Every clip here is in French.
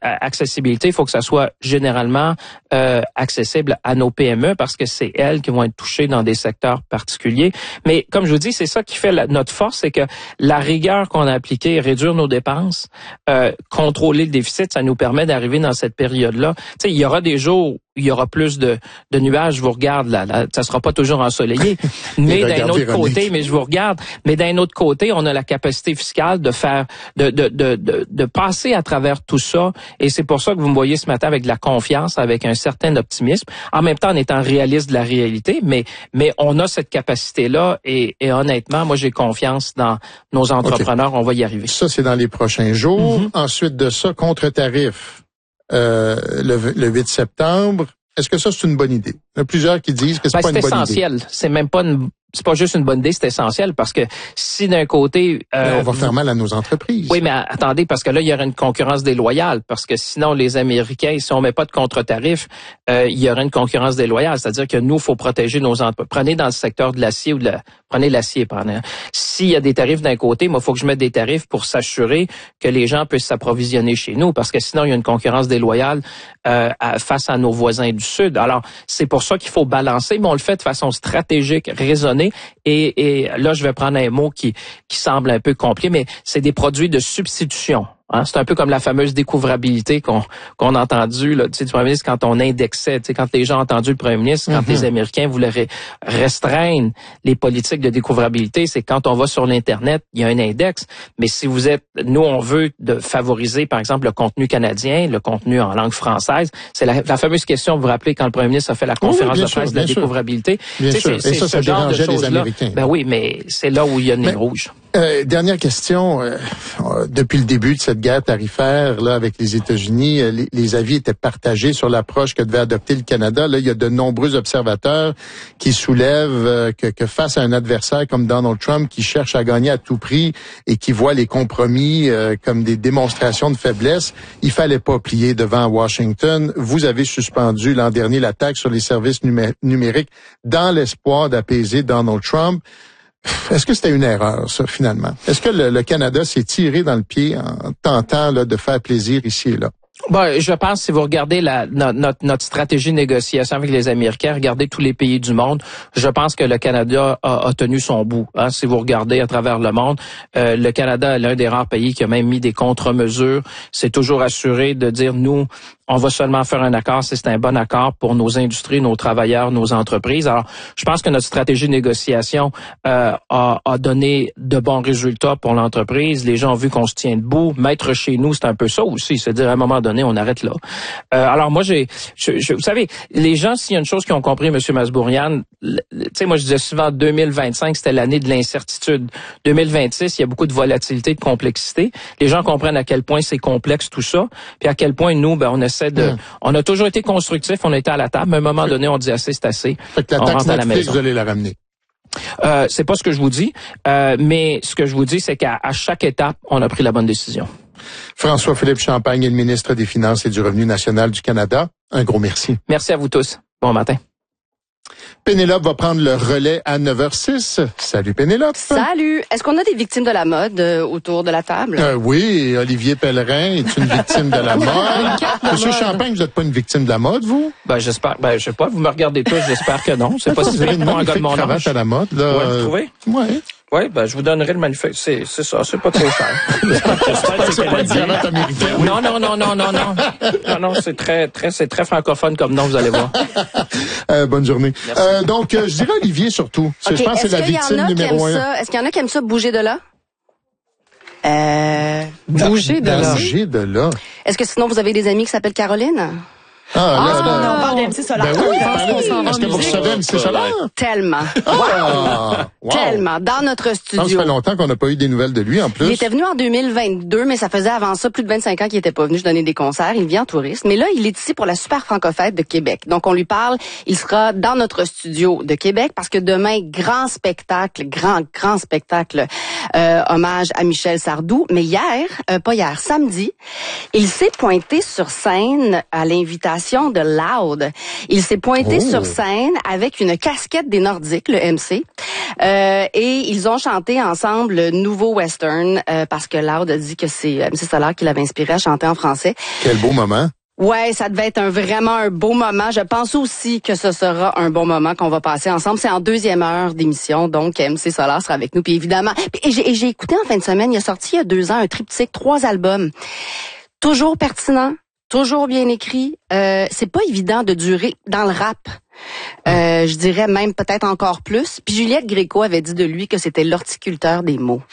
accessibilité, il faut que ça soit généralement accessible à nos PME parce que c'est elles qui vont être touchées dans des secteurs particuliers. Mais comme je vous dis, c'est ça qui fait notre force, c'est que la rigueur qu'on a appliquée, réduire nos dépenses, contrôler le déficit, ça nous permet d'arriver dans cette période-là. Tu sais, il y aura des jours où il y aura plus de nuages, je vous regarde là, ça sera pas toujours ensoleillé, mais d'un autre côté, mais je vous regarde, mais d'un autre côté, on a la capacité fiscale de faire de passer à travers tout ça, et c'est pour ça que vous me voyez ce matin avec de la confiance, avec un certain optimisme, en même temps en étant réaliste de la réalité, mais on a cette capacité-là, et honnêtement, moi j'ai confiance dans nos entrepreneurs, on va y arriver. Ça, c'est dans les prochains jours. Ensuite de ça, contre-tarif. Le 8 septembre. Est-ce que ça, c'est une bonne idée? Il y a plusieurs qui disent que c'est pas une bonne idée. C'est essentiel. C'est même pas c'est pas juste une bonne idée, c'est essentiel parce que si d'un côté... on va faire mal à nos entreprises. Oui, mais attendez, parce que là, il y aurait une concurrence déloyale, parce que sinon, les Américains, si on met pas de contre-tarif, il y aurait une concurrence déloyale. C'est-à-dire que nous, il faut protéger nos entreprises. Prenez dans le secteur de l'acier prenez l'acier, pardon. S'il y a des tarifs d'un côté, moi, il faut que je mette des tarifs pour s'assurer que les gens puissent s'approvisionner chez nous, parce que sinon, il y a une concurrence déloyale face à nos voisins du Sud. Alors, c'est pour ça qu'il faut balancer, mais on le fait de façon stratégique, raisonnée. Et là, je vais prendre un mot qui semble un peu compliqué, mais c'est des produits de substitution. Hein? C'est un peu comme la fameuse découvrabilité qu'on a entendue là, du Premier ministre quand on indexait, quand les gens ont entendu le Premier ministre, quand les Américains voulaient restreindre les politiques de découvrabilité, c'est quand on va sur l'Internet, il y a un index. Mais si nous, on veut favoriser, par exemple, le contenu canadien, le contenu en langue française. C'est la fameuse question, vous vous rappelez, quand le Premier ministre a fait la conférence de presse de la découvrabilité. Bien sûr. Et ça dérangeait les Américains. Ben oui, mais c'est là où il y a une ligne rouge. Dernière question. Depuis le début de cette guerre tarifaire là avec les États-Unis, les avis étaient partagés sur l'approche que devait adopter le Canada. Là, il y a de nombreux observateurs qui soulèvent que face à un adversaire comme Donald Trump qui cherche à gagner à tout prix et qui voit les compromis comme des démonstrations de faiblesse, il fallait pas plier devant Washington. Vous avez suspendu l'an dernier la taxe sur les services numériques dans l'espoir d'apaiser Donald Trump. Est-ce que c'était une erreur, ça, finalement? Est-ce que le Canada s'est tiré dans le pied en tentant là, de faire plaisir ici et là? Bon, je pense, si vous regardez notre stratégie de négociation avec les Américains, regardez tous les pays du monde, je pense que le Canada a tenu son bout. Hein. Si vous regardez à travers le monde, le Canada est l'un des rares pays qui a même mis des contre-mesures. C'est toujours assuré de dire, nous, on va seulement faire un accord si c'est un bon accord pour nos industries, nos travailleurs, nos entreprises. Alors, je pense que notre stratégie de négociation a donné de bons résultats pour l'entreprise. Les gens ont vu qu'on se tient debout. Mettre chez nous, c'est un peu ça aussi. C'est-à-dire, à un moment donné, on arrête là. Alors, moi, vous savez, les gens, s'il y a une chose qu'ils ont compris, M. Masbourian, tu sais, moi, je disais souvent 2025, c'était l'année de l'incertitude. 2026, il y a beaucoup de volatilité, de complexité. Les gens comprennent à quel point c'est complexe tout ça, puis à quel point nous, on essaie on a toujours été constructifs, on a été à la table, mais à un moment donné, on dit assez, c'est assez. Fait que la taxe Netflix, vous allez la ramener. C'est pas ce que je vous dis, mais ce que je vous dis, c'est qu'à chaque étape, on a pris la bonne décision. François-Philippe Champagne est le ministre des Finances et du Revenu national du Canada. Un gros merci. Merci à vous tous. Bon matin. Pénélope va prendre le relais à 9h06. Salut Pénélope. Salut. Est-ce qu'on a des victimes de la mode autour de la table? Oui, Olivier Pellerin est une victime de la mode. Monsieur Champagne, vous n'êtes pas une victime de la mode, vous? J'espère. Je sais pas. Vous me regardez tous. J'espère que non. C'est pas si simple pour un gars de mon âge. À la mode, là. Ouais, vous trouvez? Ouais. Oui, je vous donnerai le manifeste. C'est ça, c'est pas trop cher. C'est pas une cravate américaine. Non, c'est très francophone comme nom, vous allez voir. Bonne journée. Donc, je dirais Olivier surtout. Okay, je pense que c'est la victime numéro 1. Est-ce qu'il y en a qui aiment ça bouger de là? Bouger de là. Bouger de là. Est-ce que sinon vous avez des amis qui s'appellent Caroline? On parle d'MC Solaire. Ben oui, est-ce que vous recevez MC Solaire? Tellement. Wow. Tellement. Dans notre studio. Ça fait longtemps qu'on n'a pas eu des nouvelles de lui, en plus. Il était venu en 2022, mais ça faisait avant ça plus de 25 ans qu'il était pas venu. Je donnais des concerts. Il vient en tourisme. Mais là, il est ici pour la Super Francofête de Québec. Donc, on lui parle. Il sera dans notre studio de Québec parce que demain, grand spectacle, hommage à Michel Sardou. Mais samedi, il s'est pointé sur scène à l'invitation création de Loud. Il s'est pointé sur scène avec une casquette des Nordiques, le MC, et ils ont chanté ensemble le nouveau western parce que Loud a dit que c'est MC Solar qui l'avait inspiré à chanter en français. Quel beau moment. Ouais, ça devait être vraiment un beau moment. Je pense aussi que ce sera un bon moment qu'on va passer ensemble. C'est en 2e heure d'émission, donc MC Solar sera avec nous. Puis évidemment, j'ai écouté en fin de semaine, il a sorti il y a 2 ans un triptyque, 3 albums. Toujours pertinent, toujours bien écrit. C'est pas évident de durer dans le rap. Je dirais même peut-être encore plus. Puis Juliette Gréco avait dit de lui que c'était l'horticulteur des mots.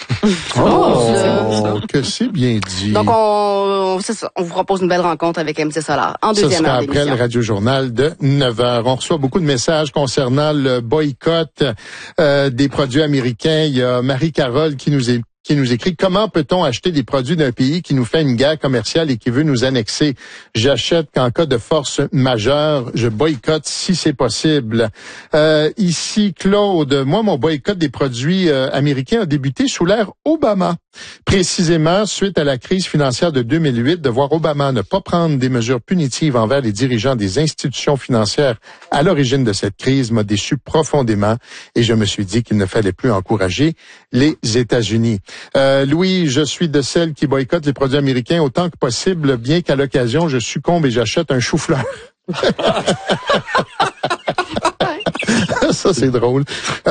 Que c'est bien dit. Donc on vous propose une belle rencontre avec MC Solar en 2e heure d'émission. Ça sera après le Radio-Journal de 9h. On reçoit beaucoup de messages concernant le boycott des produits américains. Il y a Marie-Carole qui nous écrit « Comment peut-on acheter des produits d'un pays qui nous fait une guerre commerciale et qui veut nous annexer? J'achète qu'en cas de force majeure, je boycotte si c'est possible. » Ici, Claude, moi, mon boycott des produits américains a débuté sous l'ère Obama. Précisément, suite à la crise financière de 2008, de voir Obama ne pas prendre des mesures punitives envers les dirigeants des institutions financières à l'origine de cette crise m'a déçu profondément et je me suis dit qu'il ne fallait plus encourager les États-Unis. Louis, je suis de celles qui boycottent les produits américains autant que possible, bien qu'à l'occasion, je succombe et j'achète un chou-fleur. Ça, c'est drôle.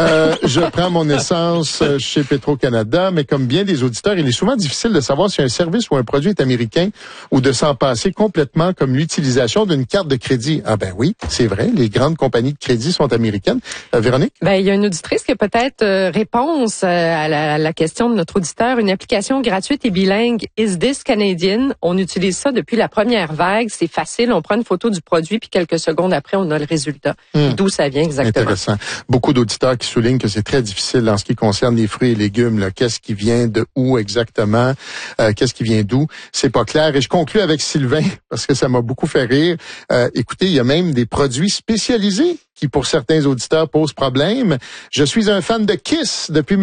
Je prends mon essence chez Petro-Canada, mais comme bien des auditeurs, il est souvent difficile de savoir si un service ou un produit est américain ou de s'en passer complètement, comme l'utilisation d'une carte de crédit. Ah ben oui, c'est vrai, les grandes compagnies de crédit sont américaines. Véronique? Ben, il y a une auditrice qui a peut-être réponse à la question de notre auditeur. Une application gratuite et bilingue, Is This Canadian? On utilise ça depuis la première vague. C'est facile, on prend une photo du produit, puis quelques secondes après, on a le résultat. D'où ça vient exactement. Intéressant. Beaucoup d'auditeurs qui soulignent que c'est très difficile en ce qui concerne les fruits et légumes. Là. Qu'est-ce qui vient de où exactement? Qu'est-ce qui vient d'où? C'est pas clair. Et je conclue avec Sylvain, parce que ça m'a beaucoup fait rire. Écoutez, il y a même des produits spécialisés qui, pour certains auditeurs, posent problème. Je suis un fan de Kiss depuis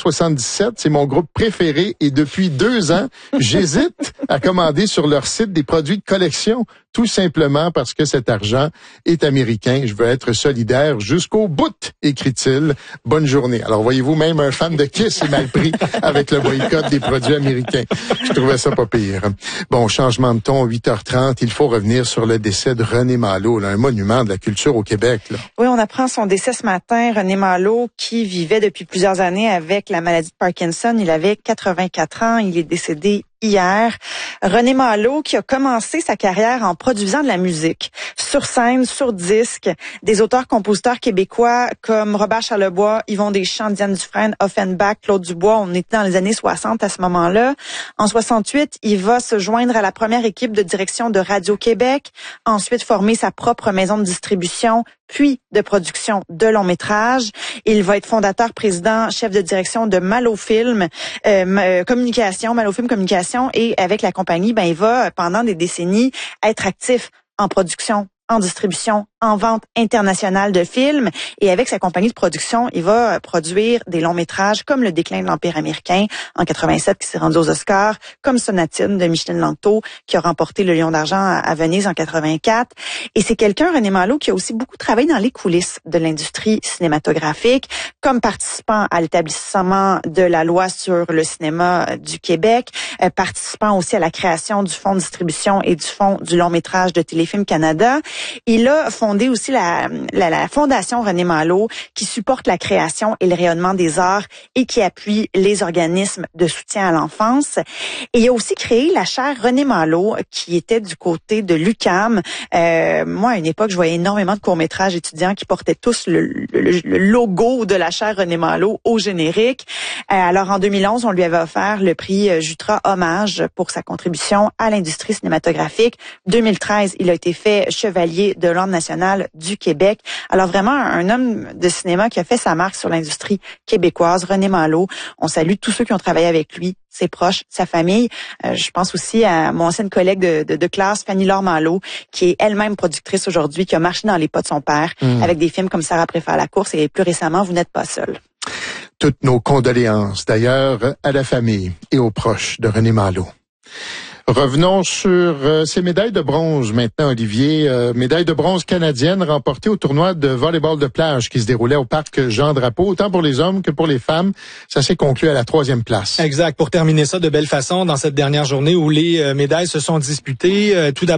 1977. C'est mon groupe préféré. Et depuis 2 ans, j'hésite à commander sur leur site des produits de collection. Tout simplement parce que cet argent est américain. Je veux être solidaire jusqu'au bout, écrit-il. Bonne journée. Alors, voyez-vous, même un fan de Kiss est mal pris avec le boycott des produits américains. Je trouvais ça pas pire. Bon, changement de ton, 8h30. Il faut revenir sur le décès de René Malo, là, un monument de la culture au Québec. Là. Oui, on apprend son décès ce matin. René Malo, qui vivait depuis plusieurs années avec la maladie de Parkinson. Il avait 84 ans. Il est décédé hier. René Malo, qui a commencé sa carrière en produisant de la musique sur scène, sur disque, des auteurs-compositeurs québécois comme Robert Charlebois, Yvon Deschamps, Diane Dufresne, Offenbach, Claude Dubois. On était dans les années 60 à ce moment-là. En 68, il va se joindre à la première équipe de direction de Radio-Québec, ensuite former sa propre maison de distribution, puis de production de long métrage. Il va être fondateur, président, chef de direction de Malofilm Communication, Malofilm Communication, et avec la compagnie, il va pendant des décennies être actif en production, en distribution, en vente internationale de films. Et avec sa compagnie de production, il va produire des longs métrages comme Le déclin de l'Empire américain en 87 qui s'est rendu aux Oscars, comme Sonatine de Micheline Langto qui a remporté le Lion d'argent à Venise en 84. Et c'est quelqu'un, René Malo, qui a aussi beaucoup travaillé dans les coulisses de l'industrie cinématographique, comme participant à l'établissement de la loi sur le cinéma du Québec, participant aussi à la création du fonds de distribution et du fonds du long métrage de Téléfilm Canada. Il a fondé aussi la Fondation René Malo, qui supporte la création et le rayonnement des arts et qui appuie les organismes de soutien à l'enfance. Et il a aussi créé la chaire René Malo, qui était du côté de l'UQAM. Moi, à une époque, je voyais énormément de courts-métrages étudiants qui portaient tous le logo de la chaire René Malo au générique. Alors, en 2011, on lui avait offert le prix Jutra Hommage pour sa contribution à l'industrie cinématographique. 2013, il a été fait chevalier de l'Ordre national du Québec. Alors vraiment un homme de cinéma qui a fait sa marque sur l'industrie québécoise, René Malo. On salue tous ceux qui ont travaillé avec lui, ses proches, sa famille. Je pense aussi à mon ancienne collègue de classe, Fanny-Laure Malo, qui est elle-même productrice aujourd'hui, qui a marché dans les pas de son père avec des films comme Sarah préfère la course et plus récemment, Vous n'êtes pas seul. Toutes nos condoléances d'ailleurs à la famille et aux proches de René Malo. Revenons sur ces médailles de bronze maintenant, Olivier. Médaille de bronze canadienne remportée au tournoi de volleyball de plage qui se déroulait au parc Jean-Drapeau, autant pour les hommes que pour les femmes. Ça s'est conclu à la 3e place. Exact. Pour terminer ça de belle façon dans cette dernière journée où les médailles se sont disputées. Tout d'abord,